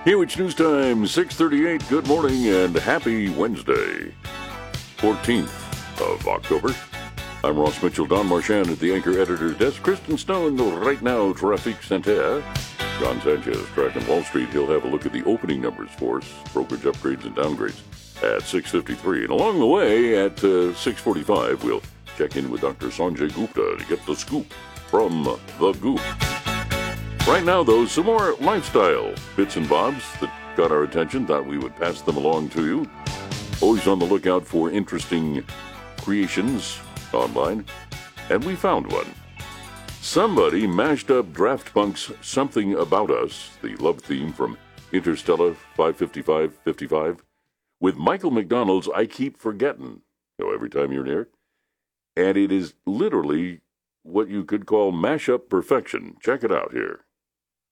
Hewitt's News Time, 6:38. Good morning and happy Wednesday, 14th of October. I'm Ross Mitchell, Don Marchand at the Anchor Editor's Desk. Kristen Stone, right now, Traffic Center. John Sanchez, tracking Wall Street. He'll have a look at the opening numbers for us, brokerage upgrades and downgrades, at 6:53. And along the way, at 6:45, we'll check in with Dr. Sanjay Gupta to get the scoop from the Goop. Right now, though, some more lifestyle bits and bobs that got our attention. Thought we would pass them along to you. Always on the lookout for interesting creations online. And we found one. Somebody mashed up Daft Punk's Something About Us, the love theme from Interstellar 555, with Michael McDonald's I Keep Forgetting, every time you're near. And it is literally what you could call mashup perfection. Check it out here.